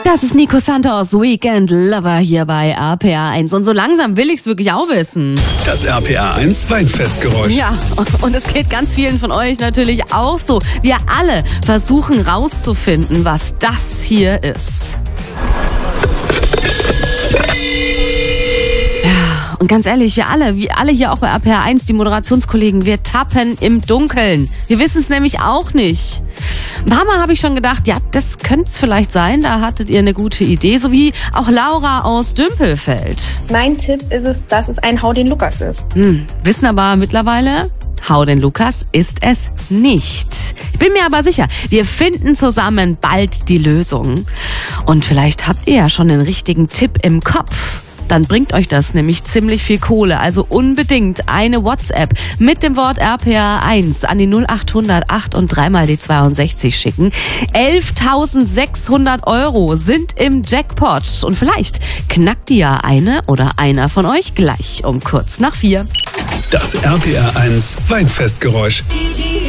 Das ist Nico Santos, Weekend Lover hier bei RPA 1. Und so langsam will ich es wirklich auch wissen. Das RPA 1 Weinfestgeräusch. Ja, und es geht ganz vielen von euch natürlich auch so. Wir alle versuchen rauszufinden, was das hier ist. Ja, und ganz ehrlich, wir alle hier auch bei RPA 1, die Moderationskollegen, wir tappen im Dunkeln. Wir wissen es nämlich auch nicht. Ein paar Mal habe ich schon gedacht, ja, das könnte es vielleicht sein, da hattet ihr eine gute Idee, so wie auch Laura aus Dümpelfeld. Mein Tipp ist es, dass es ein Hau den Lukas ist. Wissen aber mittlerweile, Hau den Lukas ist es nicht. Ich bin mir aber sicher, wir finden zusammen bald die Lösung. Und vielleicht habt ihr ja schon den richtigen Tipp im Kopf. Dann bringt euch das nämlich ziemlich viel Kohle. Also unbedingt eine WhatsApp mit dem Wort RPA 1 an die 0800 8 und 3 mal die 62 schicken. 11.600 € sind im Jackpot. Und vielleicht knackt die ja eine oder einer von euch gleich um kurz nach 4. Das RPA 1 Weinfestgeräusch.